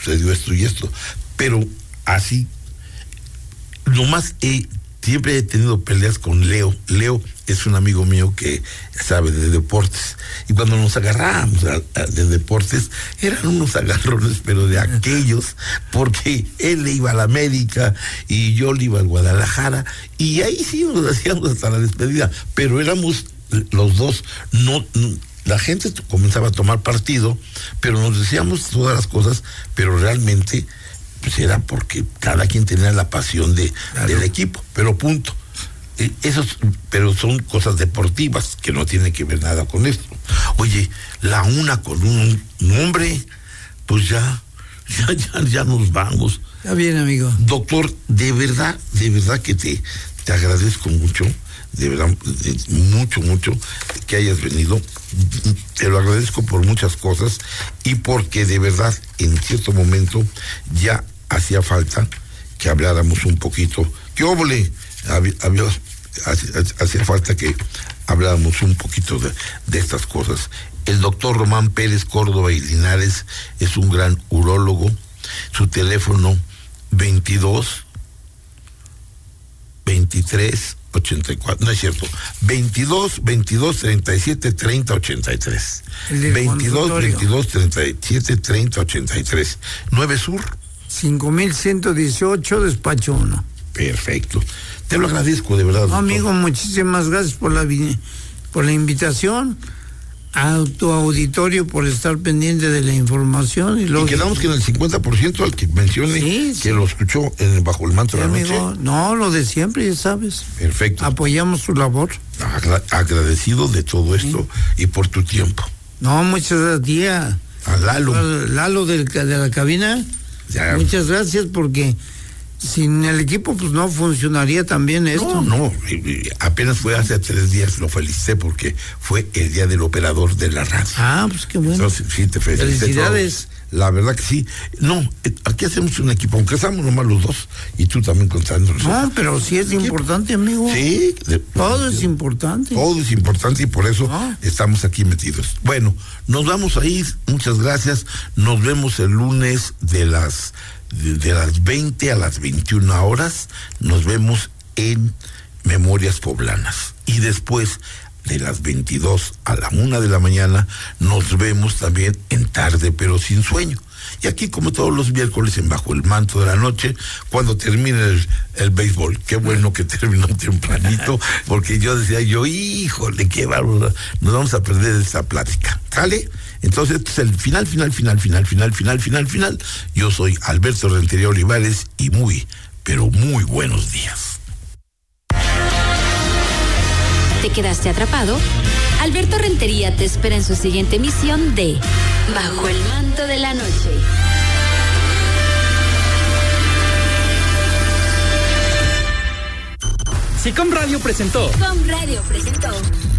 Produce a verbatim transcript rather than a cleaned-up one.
sucedió esto y esto, pero así, nomás he, siempre he tenido peleas con Leo. Leo es un amigo mío que sabe de deportes, y cuando nos agarrábamos a, a, de deportes, eran unos agarrones, pero de aquellos, porque él le iba a la América y yo le iba al Guadalajara, y ahí sí nos hacíamos hasta la despedida, pero éramos los dos, no, no la gente comenzaba a tomar partido, pero nos decíamos todas las cosas, pero realmente pues era porque cada quien tenía la pasión de, claro, del equipo, pero punto. Esos, pero son cosas deportivas que no tienen que ver nada con esto. Oye, la una con un hombre, pues ya, ya, ya, ya nos vamos. Está bien, amigo. Doctor, de verdad, de verdad que te, te agradezco mucho, de verdad, mucho, mucho que hayas venido. Te lo agradezco por muchas cosas y porque de verdad, en cierto momento, ya hacía falta que habláramos un poquito. ¿Qué óvole? Había, había, hacía falta que habláramos un poquito de, de estas cosas. El doctor Román Pérez Córdoba y Linares es un gran urólogo. Su teléfono veintidós, veintitrés, ochenta y cuatro, no es cierto, veintidós, veintidós, treinta y siete, treinta, ochenta y tres. veintidós, veintidós, treinta y siete, treinta, ochenta y tres. nueve Sur. cinco mil ciento dieciocho, despacho uno. Perfecto. Te lo agradezco, de verdad. No, amigo, muchísimas gracias por la, por la invitación, a tu auditorio por estar pendiente de la información. Y, y quedamos que en el cincuenta por ciento al que mencione, sí, que sí, lo escuchó en Bajo el Manto de sí, la amigo, Noche. No, lo de siempre, ya sabes. Perfecto. Apoyamos su labor. Agra- agradecido de todo esto, sí, y por tu tiempo. No, muchas gracias, tía. A Lalo. A Lalo del, de la cabina. Ya. Muchas gracias, porque sin el equipo pues no funcionaría también esto. No, no, apenas fue hace tres días, lo felicité porque fue el día del operador de la radio. Ah, pues qué bueno. Entonces, sí, te felicité. Felicidades. Todo. La verdad que sí. No, aquí hacemos un equipo, aunque estamos nomás los dos, y tú también contando. No, pero sí es importante, amigo. Sí. De, todo de, es importante. Todo es importante y por eso no. estamos aquí metidos. Bueno, nos vamos a ir, muchas gracias. Nos vemos el lunes de las... De, de las veinte a las veintiuna horas, nos vemos en Memorias Poblanas. Y después, de las veintidós a la una de la mañana, nos vemos también en Tarde pero sin Sueño. Y aquí, como todos los miércoles, en Bajo el Manto de la Noche, cuando termine el, el béisbol. Qué bueno que terminó tempranito, porque yo decía yo, híjole, qué bárbaro, nos vamos a perder esta plática. ¿Sale? Entonces, este es el final, final, final, final, final, final, final, final. Yo soy Alberto Rentería Olivares y muy, pero muy buenos días. ¿Te quedaste atrapado? Alberto Rentería te espera en su siguiente emisión de Bajo el Manto de la Noche. Sicom Radio presentó. Sicom Radio presentó.